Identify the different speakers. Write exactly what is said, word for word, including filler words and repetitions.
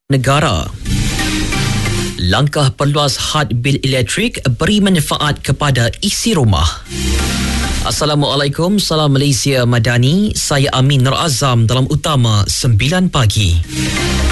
Speaker 1: negara. Langkah perluas had bil elektrik beri manfaat kepada isi rumah. Assalamualaikum, salam Malaysia Madani. Saya Amin Nur Azam dalam Utama sembilan pagi.